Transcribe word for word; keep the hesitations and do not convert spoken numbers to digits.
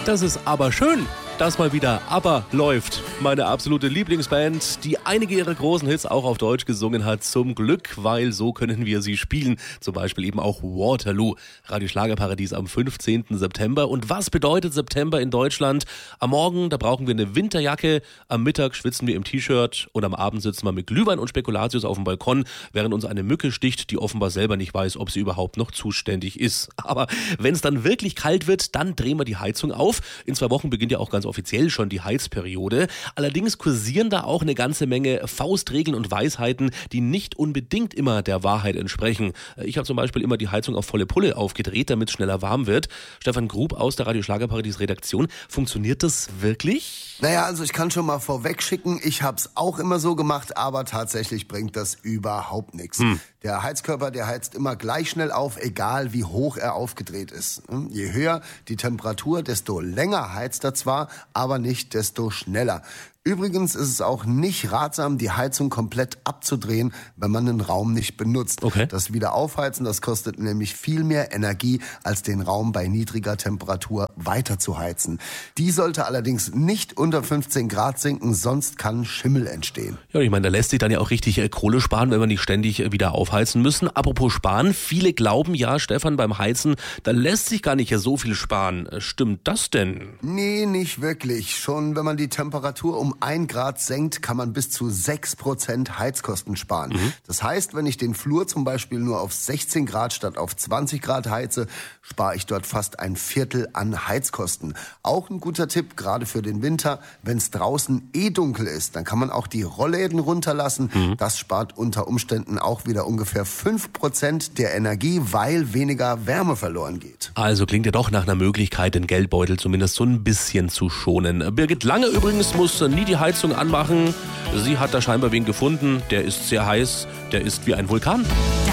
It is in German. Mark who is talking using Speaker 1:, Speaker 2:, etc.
Speaker 1: Das ist aber schön, dass mal wieder ABBA läuft. Meine absolute Lieblingsband, die einige ihrer großen Hits auch auf Deutsch gesungen hat. Zum Glück, weil so können wir sie spielen. Zum Beispiel eben auch Waterloo. Radio Schlagerparadies am fünfzehnten September. Und was bedeutet September in Deutschland? Am Morgen, da brauchen wir eine Winterjacke. Am Mittag schwitzen wir im T-Shirt. Und am Abend sitzen wir mit Glühwein und Spekulatius auf dem Balkon, während uns eine Mücke sticht, die offenbar selber nicht weiß, ob sie überhaupt noch zuständig ist. Aber wenn es dann wirklich kalt wird, dann drehen wir die Heizung auf. In zwei Wochen beginnt ja auch ganz offiziell schon die Heizperiode. Allerdings kursieren da auch eine ganze Menge Faustregeln und Weisheiten, die nicht unbedingt immer der Wahrheit entsprechen. Ich habe zum Beispiel immer die Heizung auf volle Pulle aufgedreht, damit es schneller warm wird. Stefan Grub aus der Radio Schlagerparadies Redaktion. Funktioniert das wirklich?
Speaker 2: Naja, also ich kann schon mal vorweg schicken, ich hab's auch immer so gemacht, aber tatsächlich bringt das überhaupt nichts. Hm. Der Heizkörper, der heizt immer gleich schnell auf, egal wie hoch er aufgedreht ist. Je höher die Temperatur, desto länger heizt er zwar, aber nicht desto schneller. Übrigens ist es auch nicht ratsam, die Heizung komplett abzudrehen, wenn man den Raum nicht benutzt.
Speaker 1: Okay.
Speaker 2: Das Wiederaufheizen, das kostet nämlich viel mehr Energie, als den Raum bei niedriger Temperatur weiter zu heizen. Die sollte allerdings nicht unter fünfzehn Grad sinken, sonst kann Schimmel entstehen.
Speaker 1: Ja, ich meine, da lässt sich dann ja auch richtig äh, Kohle sparen, wenn wir nicht ständig äh, wieder aufheizen müssen. Apropos sparen, viele glauben ja, Stefan, beim Heizen, da lässt sich gar nicht ja so viel sparen. Äh, stimmt das denn?
Speaker 2: Nee, nicht wirklich. Schon wenn man die Temperatur um ein Grad senkt, kann man bis zu sechs Prozent Heizkosten sparen. Mhm. Das heißt, wenn ich den Flur zum Beispiel nur auf sechzehn Grad statt auf zwanzig Grad heize, spare ich dort fast ein Viertel an Heizkosten. Auch ein guter Tipp, gerade für den Winter, wenn es draußen eh dunkel ist, dann kann man auch die Rollläden runterlassen. Mhm. Das spart unter Umständen auch wieder ungefähr fünf Prozent der Energie, weil weniger Wärme verloren geht.
Speaker 1: Also klingt ja doch nach einer Möglichkeit, den Geldbeutel zumindest so ein bisschen zu schonen. Birgit Lange übrigens muss nie die Heizung anmachen. Sie hat da scheinbar wen gefunden. Der ist sehr heiß. Der ist wie ein Vulkan.